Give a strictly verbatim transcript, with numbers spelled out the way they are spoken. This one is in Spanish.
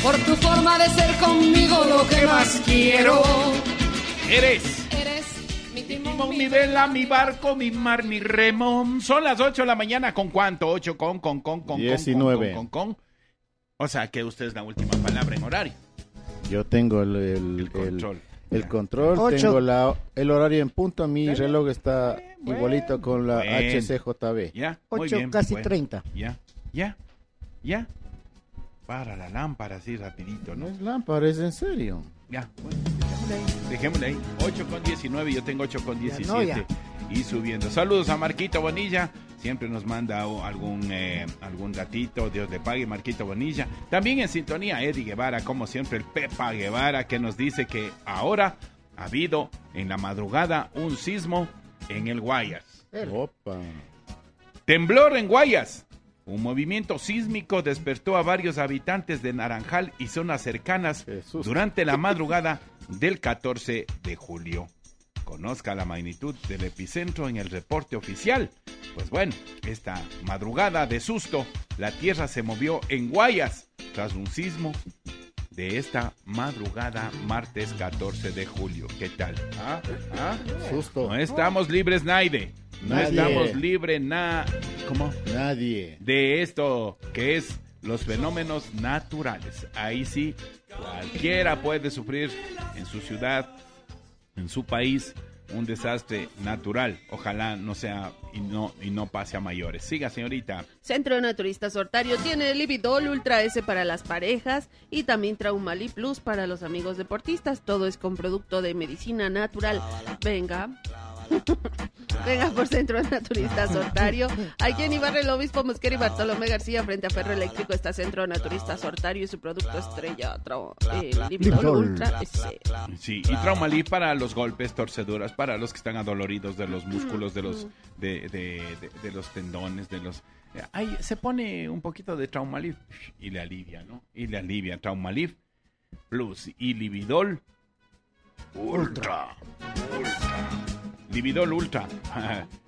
por tu forma de ser conmigo lo que más quiero. Eres. Eres mi timón, Mi vela, mi barco, mi mar, mi remo. Son las ocho de la mañana. ¿Con cuánto? ocho con, con, con, con, diecinueve. con, con, con, con. O sea, que usted es la última palabra en horario. Yo tengo el, el, El control. El, el control, Ocho. tengo la, el horario en punto. Mi Está bien. reloj está Bueno, igualito con la bueno. H C J B. Ya, muy Ocho, bien. casi bueno. treinta. Ya, ya, ya. Para la lámpara así rapidito, No ¿no? es lámpara, es en serio. Ya, bueno, dejémosle ahí. Dejémosle ahí. ocho con diecinueve, yo tengo ocho con diecisiete. no, ya. Y subiendo. Saludos a Marquito Bonilla. Siempre nos manda oh, algún eh, algún datito. Dios le pague, Marquito Bonilla. También en sintonía, Eddie Guevara, como siempre, el Pepa Guevara, que nos dice que ahora ha habido en la madrugada un sismo en el Guayas. Opa. Temblor en Guayas. Un movimiento sísmico despertó a varios habitantes de Naranjal y zonas cercanas Jesús. durante la madrugada del catorce de julio. Conozca la magnitud del epicentro en el reporte oficial. Pues bueno, esta madrugada de susto, la tierra se movió en Guayas tras un sismo de esta madrugada martes catorce de julio. ¿Qué tal? ¿Ah? ¿Ah? Susto. No estamos libres, Naide. No Nadie. estamos libres, na... ¿Cómo? Nadie. De esto que es los fenómenos naturales. Ahí sí, cualquiera puede sufrir en su ciudad, en su país, un desastre natural. Ojalá no sea y no, y no pase a mayores. Siga, señorita. Centro Naturista Sortario tiene Lividol Ultra S para las parejas y también Traumali Plus para los amigos deportistas. Todo es con producto de medicina natural. Venga. Venga por Centro Naturista Sortario. Aquí en Ibarra el Obispo Mosquera y Bartolomé García frente a Ferro Eléctrico está Centro Naturista Sortario y su producto estrella Trau- eh, Lividol Lividol. Ultra S. Sí, y Traumalí para los golpes, torceduras, para los que están adoloridos de los músculos, de los de, de, de, de los tendones, de los... Ahí se pone un poquito de Traumalif y le alivia, ¿no? Y le alivia Traumalif Plus y Lividol Ultra. Ultra. Lividol Ultra.